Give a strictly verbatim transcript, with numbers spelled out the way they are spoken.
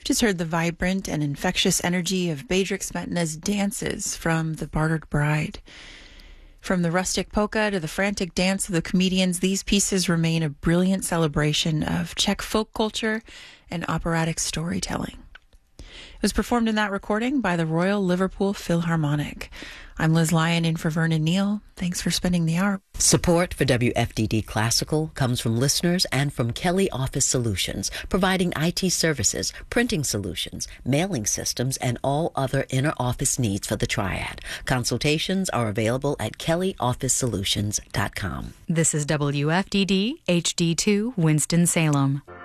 We just heard the vibrant and infectious energy of Bedřich Smetana's dances from The Bartered Bride. From the rustic polka to the frantic dance of the comedians, these pieces remain a brilliant celebration of Czech folk culture and operatic storytelling. It was performed in that recording by the Royal Liverpool Philharmonic. I'm Liz Lyon in for Vernon Neal. Thanks for spending the hour. Support for W F D D Classical comes from listeners and from Kelly Office Solutions, providing I T services, printing solutions, mailing systems, and all other inner office needs for the triad. Consultations are available at kelly office solutions dot com. This is W F D D H D two Winston-Salem.